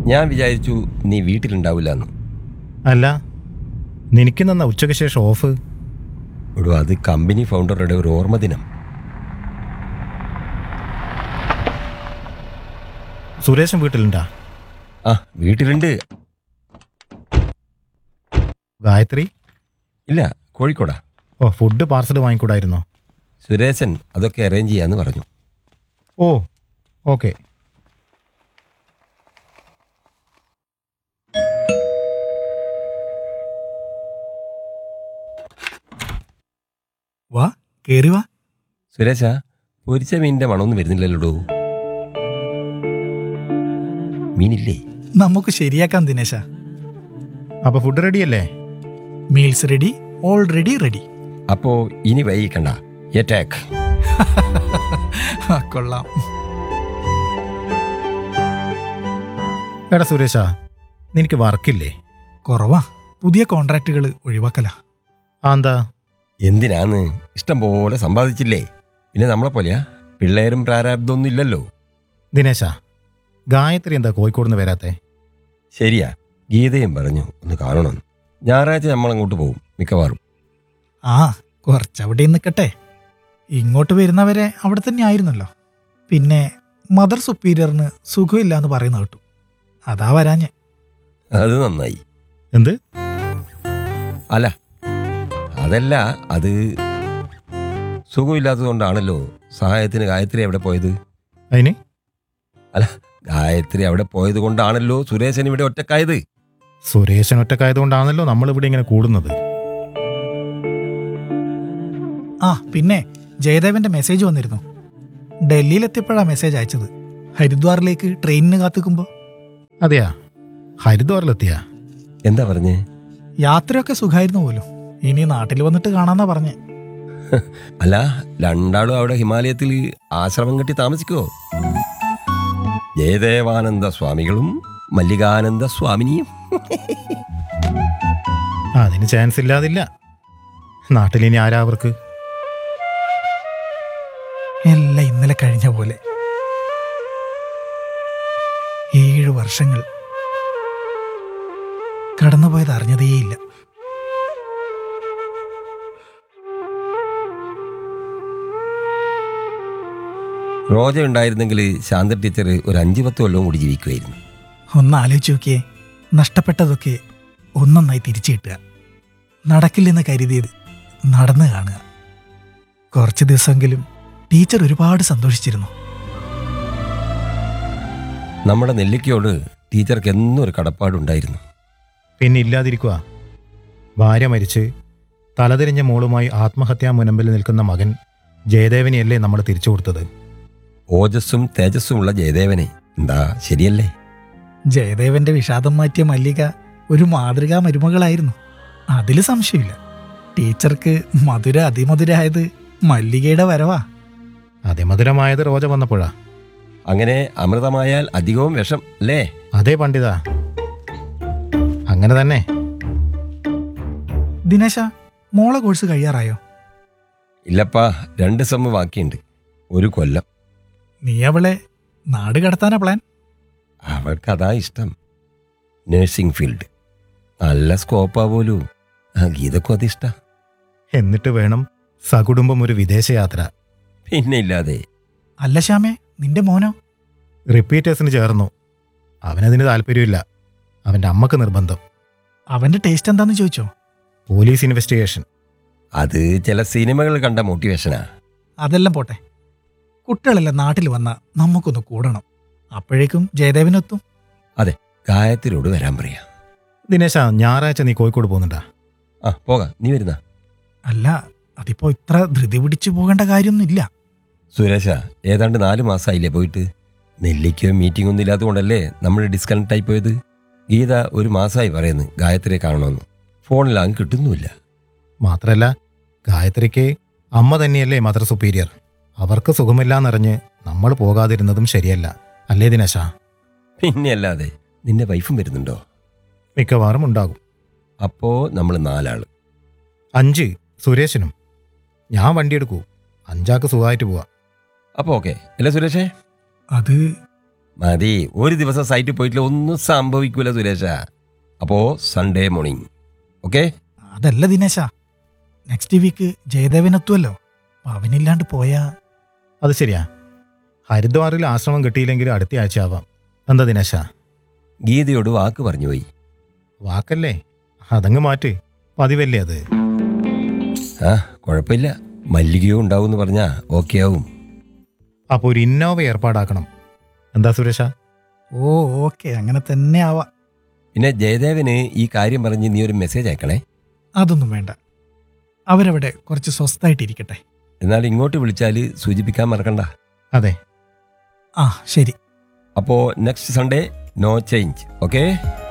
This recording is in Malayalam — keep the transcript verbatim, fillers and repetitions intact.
ഞാൻ വിചാരിച്ചു നീ വീട്ടിലുണ്ടാവില്ല എന്ന്. അല്ല, നിനക്ക് തന്ന ഉച്ചയ്ക്ക് ശേഷം ഓഫ്. ഒരു അത് കമ്പനി ഫൗണ്ടറുടെ ഒരു ഓർമ്മ ദിനം. സുരേഷൻ വീട്ടിലുണ്ടാ? ആ, വീട്ടിലുണ്ട്. ഗായത്രി? ഇല്ല, കോഴിക്കോടാ. ഓ, ഫുഡ് പാർസൽ വാങ്ങിക്കൂടായിരുന്നോ? സുരേശൻ അതൊക്കെ അറേഞ്ച് ചെയ്യാന്ന് പറഞ്ഞു. ഓ, ഓക്കെ. വാ, കേറി വാ. സുരേശ, പൊരിച്ച മീനിന്റെ മണമൊന്നും വരുന്നില്ലല്ലോ. മീനില്ലേ? നമുക്ക് ശരിയാക്കാം ദിനേശ. അപ്പൊ ഫുഡ് റെഡിയല്ലേ? Meals ready, already ready. അപ്പോ ഇനി വൈകിക്കണ്ട, അറ്റാക്ക്. കൊള്ളാം. എടാ സുരേഷ, നിനക്ക് വർക്കില്ലേ? കുറവാ, പുതിയ കോൺട്രാക്റ്റുകൾ ഒഴിവാക്കല. ആ, എന്താ? എന്തിനാന്ന്, ഇഷ്ടം പോലെ സമ്പാദിച്ചില്ലേ. പിന്നെ നമ്മളെ പോലെയാ, പിള്ളേരും പ്രാരാബ്ദമൊന്നും ഇല്ലല്ലോ. ദിനേശ, ഗായത്രി എന്താ കോഴിക്കോട് നിന്ന് വരാത്തെ? ശരിയാ, ഗീതയും പറഞ്ഞു ഒന്ന് കാണണമെന്ന്. ഞായറാഴ്ച നമ്മളങ്ങോട്ട് പോകും മിക്കവാറും. ആ, കുറച്ചവിടെ നിൽക്കട്ടെ. ഇങ്ങോട്ട് വരുന്നവരെ അവിടെ തന്നെ ആയിരുന്നല്ലോ. പിന്നെ മദർ സുപ്പീരിയറിന് സുഖമില്ല എന്ന് പറയുന്ന കേട്ടു. അതാ വരാഞ്ഞ്. അത് നന്നായി. എന്ത്? അല്ല, അതല്ല, അത് സുഖമില്ലാത്തതുകൊണ്ടാണല്ലോ സഹായത്തിന് ഗായത്രി അവിടെ പോയത്. അതിന്? അല്ല, ഗായത്രി അവിടെ പോയത് കൊണ്ടാണല്ലോ സുരേശൻ ഇവിടെ ഒറ്റക്കായത്. സുരേഷൻ ഒറ്റക്കായതുകൊണ്ടാണല്ലോ നമ്മളിവിടെ ഇങ്ങനെ കൂടുന്നത്. ആ, പിന്നെ ജയദേവന്റെ മെസ്സേജ് വന്നിരുന്നു. ഡൽഹിയിലെത്തിയപ്പോഴാ മെസ്സേജ് അയച്ചത്. ഹരിദ്വാറിലേക്ക് ട്രെയിനിന് കാത്തിക്കുമ്പോ. അതെയാ? ഹരിദ്വാറിലെത്തിയാ? എന്താ പറഞ്ഞേ? യാത്രയൊക്കെ സുഖമായിരുന്നു പോലും. ഇനി നാട്ടിൽ വന്നിട്ട് കാണാന്നാ പറഞ്ഞേ. അല്ല, രണ്ടാളും അവിടെ ഹിമാലയത്തിൽ ആശ്രമം കെട്ടി താമസിക്കോ? ജയദേവാനന്ദ സ്വാമികളും മല്ലികാനന്ദ സ്വാമിനിയും. അതിന് ചാൻസ് ഇല്ലാതില്ല. നാട്ടിലിനി ആരാ അവർക്ക്? എല്ലാം ഇന്നലെ കഴിഞ്ഞ പോലെ. ഏഴു വർഷങ്ങൾ കടന്നുപോയത് അറിഞ്ഞതേയില്ല. റോജ ഉണ്ടായിരുന്നെങ്കിൽ ശാന്ത ടീച്ചർ ഒരു അഞ്ചു പത്ത് കൊല്ലവും കൂടി ജീവിക്കുമായിരുന്നു. ഒന്ന് ആലോചിച്ച് നോക്കിയേ, നഷ്ടപ്പെട്ടതൊക്കെ ഒന്നൊന്നായി തിരിച്ചു കിട്ടുക. നടക്കില്ലെന്ന് കരുതിയത് നടന്നു കാണുക. കുറച്ച് ദിവസമെങ്കിലും ടീച്ചർ ഒരുപാട് സന്തോഷിച്ചിരുന്നു. നമ്മുടെ നെല്ലിക്കയോട് ടീച്ചർക്ക് എന്നും ഒരു കടപ്പാടുണ്ടായിരുന്നു. പിന്നെ ഇല്ലാതിരിക്കുക. ഭാര്യ മരിച്ച് തലതിരിഞ്ഞ മോളുമായി ആത്മഹത്യാ മുനമ്പിൽ നിൽക്കുന്ന മകൻ ജയദേവനെയല്ലേ നമ്മൾ തിരിച്ചു കൊടുത്തത്? ഓജസ്സും തേജസ്സുമുള്ള ജയദേവനെ. എന്താ ശരിയല്ലേ? ജയദേവന്റെ വിഷാദം മാറ്റിയ മല്ലിക ഒരു മാതൃകാ മരുമകളായിരുന്നു. അതിൽ സംശയമില്ല. ടീച്ചർക്ക് മധുര അതിമധുരായത് മല്ലികയുടെ വരവാ. അതിമധുരമായത് റോജ വന്നപ്പോഴാ. അങ്ങനെ അമൃതമായാൽ അധികവും വിഷം അല്ലേ? അതേ പണ്ഡിത, അങ്ങനെ തന്നെ. ദിനേശ, മോളെ കോഴ്സ് കഴിയാറായോ? ഇല്ലപ്പാ, രണ്ട് സെമ്മ് ബാക്കിയുണ്ട്. ഒരു കൊല്ലം. നീ അവളെ നാട് കടത്താനാ പ്ലാൻ? അവൾക്ക് അതാ ഇഷ്ടം, നഴ്സിംഗ് ഫീൽഡ്. നല്ല സ്കോപ്പാ പോലും. ആ, ഗീതക്കും അതിഷ്ട. എന്നിട്ട് വേണം സകുടുംബം ഒരു വിദേശയാത്ര. പിന്നെ ഇല്ലാതെ. അല്ല ശ്യാമേ, നിന്റെ മോനോ? റിപ്പീറ്റേഴ്സിന് ചേർന്നു. അവനതിന് താല്പര്യമില്ല. അവൻ്റെ അമ്മക്ക് നിർബന്ധം. അവന്റെ ടേസ്റ്റ് എന്താന്ന് ചോദിച്ചോ? Police investigation. അത് ചില സിനിമകൾ കണ്ട മോട്ടിവേഷനാ. അതെല്ലാം പോട്ടെ. കുട്ടികളെല്ലാം നാട്ടിൽ വന്ന നമുക്കൊന്ന് കൂടണം. അപ്പോഴേക്കും ജയദേവനെത്തും. അതെ, ഗായത്രിയോട് വരാൻ പറയാ. ദിനേശ, ഞായറാഴ്ച നീ കോഴിക്കോട് പോകുന്നുണ്ടാ? ആ, പോകാം. നീ വരുന്ന? അല്ല, അതിപ്പോ ഇത്ര ധൃതി പിടിച്ചു പോകേണ്ട കാര്യമൊന്നുമില്ല. സുരേഷ, ഏതാണ്ട് നാല് മാസമായില്ലേ പോയിട്ട്? നെല്ലിക്കോ മീറ്റിംഗ് ഒന്നും ഇല്ലാത്തതുകൊണ്ടല്ലേ നമ്മൾ ഡിസ്കണക്ട് ആയി പോയത്. ഗീത ഒരു മാസമായി പറയുന്നു ഗായത്രിയെ കാണണമെന്ന്. ഫോണിലാകും കിട്ടുന്നുമില്ല. മാത്രല്ല, ഗായത്രിക്ക് അമ്മ തന്നെയല്ലേ മദർ സുപ്പീരിയർ. അവർക്ക് സുഖമില്ലാന്നറിഞ്ഞ് നമ്മൾ പോകാതിരുന്നതും ശരിയല്ല, അല്ലേ ദിനേശ? പിന്നെ അല്ലാതെ. നിന്റെ വൈഫും വരുന്നുണ്ടോ? മിക്കവാറും ഉണ്ടാകും. അപ്പോ നമ്മൾ നാലാള്. അഞ്ച് സുരേഷനും. ഞാൻ വണ്ടിയെടുക്കൂ. അഞ്ചാക്ക് സുഖമായിട്ട് പോവാ. അപ്പോൾ ഓക്കെ അല്ലേ സുരേഷേ? അത് മതി, ഒരു ദിവസം സൈറ്റിൽ പോയിട്ടില്ല, ഒന്നും സംഭവിക്കൂല സുരേഷ. അപ്പോ സൺഡേ മോർണിംഗ്. ഓക്കെ? അതല്ല ദിനേശ, നെക്സ്റ്റ് വീക്ക് ജയദേവനെത്തുമല്ലോ. അപ്പൊ അവനില്ലാണ്ട് പോയാ അത് ശരിയാ. ഹരിദ്വാറിൽ ആശ്രമം കിട്ടിയില്ലെങ്കിൽ അടുത്ത ആഴ്ച ആവാം. എന്താ ദിനേശ? ഗീതയോട് വാക്ക് പറഞ്ഞു പോയി. വാക്കല്ലേ, അതങ്ങ് മാറ്റ്. പതിവല്ലേ അത്. ആ കുഴപ്പമില്ല, മല്ലികയോ ഉണ്ടാവും എന്ന് പറഞ്ഞാ ഓക്കെ ആവും. അപ്പോൾ ഒരു ഇന്നോവ ഏർപ്പാടാക്കണം. എന്താ സുരേഷ? ഓ ഓക്കെ, അങ്ങനെ തന്നെ ആവാം. പിന്നെ ജയദേവന് ഈ കാര്യം പറഞ്ഞ് നീ ഒരു മെസ്സേജ് അയക്കണേ. അതൊന്നും വേണ്ട, അവരവിടെ കുറച്ച് സ്വസ്ഥായിട്ടിരിക്കട്ടെ. എന്നാൽ ഇങ്ങോട്ട് വിളിച്ചാൽ സൂചിപ്പിക്കാൻ മറക്കണ്ട. അതെ. ആ ശരി. അപ്പോൾ next Sunday no change. Okay?